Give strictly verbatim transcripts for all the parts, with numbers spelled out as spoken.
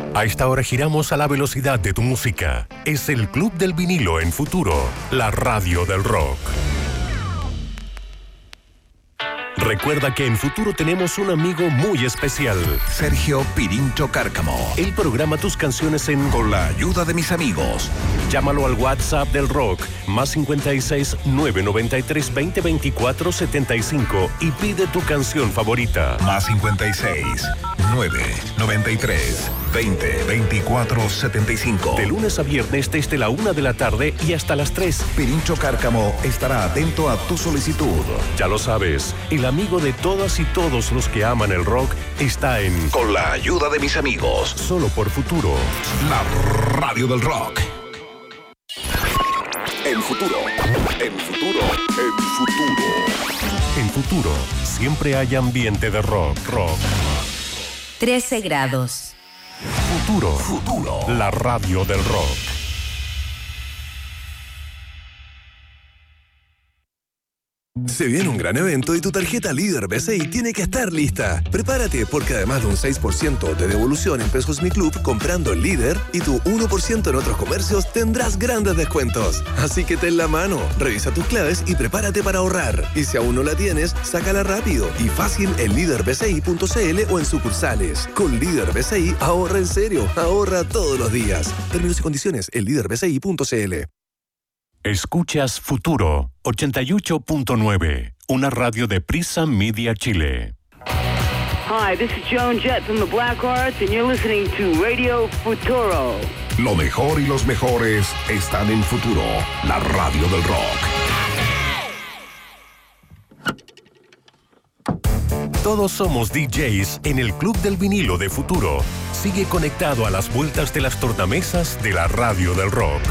A esta hora giramos a la velocidad de tu música. Es el Club del Vinilo en Futuro, la radio del rock. Recuerda que en Futuro tenemos un amigo muy especial. Sergio Pirincho Cárcamo. Él programa tus canciones en Con la ayuda de mis amigos. Llámalo al WhatsApp del rock, más cincuenta y seis, nueve noventa y tres, veinte, veinticuatro, setenta y cinco y pide tu canción favorita. Más cincuenta y seis, nueve noventa y tres, veinte, veinticuatro, setenta y cinco. De lunes a viernes desde la una de la tarde y hasta las tres. Pirincho Cárcamo estará atento a tu solicitud. Ya lo sabes, el amigo de todas y todos los que aman el rock está en Con la ayuda de mis amigos. Solo por Futuro, la radio del rock. En Futuro, en Futuro, en Futuro. En Futuro, siempre hay ambiente de rock, rock. trece grados. Futuro, Futuro. La radio del rock. Se viene un gran evento y tu tarjeta Líder B C I tiene que estar lista. Prepárate porque además de un seis por ciento de devolución en Pesos Mi Club comprando el Líder y tu uno por ciento en otros comercios tendrás grandes descuentos. Así que ten la mano, revisa tus claves y prepárate para ahorrar. Y si aún no la tienes, sácala rápido y fácil en líder b c i punto c l o en sucursales. Con Líder B C I ahorra en serio, ahorra todos los días. Términos y condiciones en líder b c i punto c l. Escuchas Futuro ochenta y ocho punto nueve, una radio de Prisa Media Chile. Hi, this is Joan Jett from the Black Arts and you're listening to Radio Futuro. Lo mejor y los mejores están en Futuro, la radio del rock. Todos somos D Js en el Club del Vinilo de Futuro. Sigue conectado a las vueltas de las tornamesas de la radio del rock.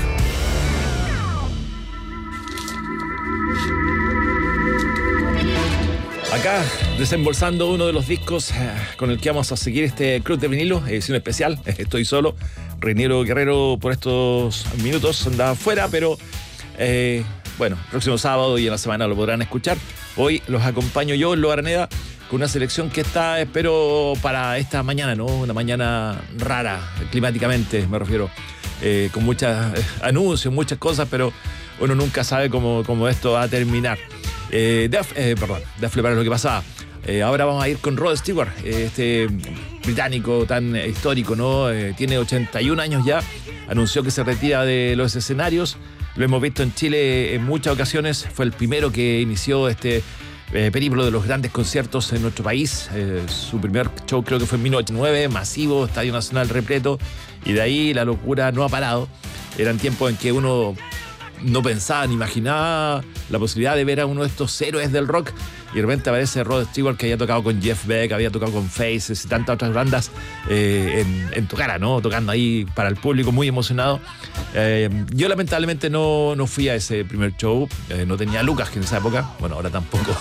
Acá, desembolsando uno de los discos eh, con el que vamos a seguir este Club de Vinilo, edición especial. Estoy solo. Reiniero Guerrero por estos minutos andaba fuera, pero eh, bueno, próximo sábado y en la semana lo podrán escuchar. Hoy los acompaño yo, Lo Araneda, con una selección que está, espero, para esta mañana, ¿no? Una mañana rara, climáticamente, me refiero. Eh, con muchos eh, anuncios, muchas cosas, pero uno nunca sabe cómo, cómo esto va a terminar. Eh, Def, eh, perdón, Def Leppard es lo que pasaba. Eh, ahora vamos a ir con Rod Stewart, eh, este británico tan eh, histórico, ¿no? Eh, tiene ochenta y un años ya, anunció que se retira de los escenarios. Lo hemos visto en Chile en muchas ocasiones, fue el primero que inició este eh, periplo de los grandes conciertos en nuestro país. Eh, su primer show creo que fue en mil novecientos ochenta y nueve, masivo, Estadio Nacional repleto, y de ahí la locura no ha parado. Eran tiempos en que uno no pensaba ni imaginaba la posibilidad de ver a uno de estos héroes del rock y de repente aparece Rod Stewart, que había tocado con Jeff Beck, había tocado con Faces y tantas otras bandas eh, en, en tu cara, ¿no? Tocando ahí para el público, muy emocionado. Eh, yo lamentablemente no, no fui a ese primer show, eh, no tenía Lucas que en esa época, bueno, ahora tampoco,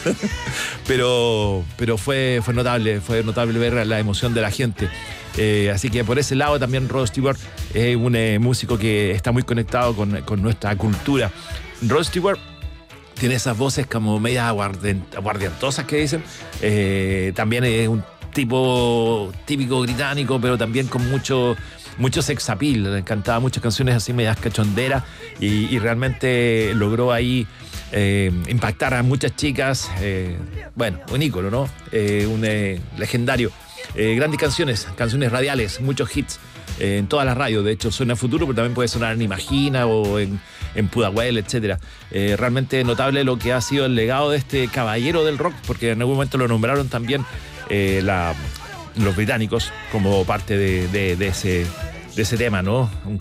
pero, pero fue, fue notable, fue notable ver la emoción de la gente. Eh, así que por ese lado también Rod Stewart es un eh, músico que está muy conectado con, con nuestra cultura. Rod Stewart tiene esas voces como medias aguardent, aguardientosas que dicen. Eh, también es un tipo típico británico, pero también con mucho, mucho sex appeal. Le cantaba muchas canciones así medias cachonderas y, y realmente logró ahí eh, impactar a muchas chicas. Eh, bueno, un ícono, ¿no? Eh, un eh, legendario. Eh, grandes canciones, canciones radiales, muchos hits eh, en todas las radios. De hecho, suena a Futuro, pero también puede sonar en Imagina o en, en Pudahuel, etcétera. Eh, realmente notable lo que ha sido el legado de este caballero del rock, porque en algún momento lo nombraron también eh, la, los británicos como parte de, de, de, ese, de ese tema, ¿no? Un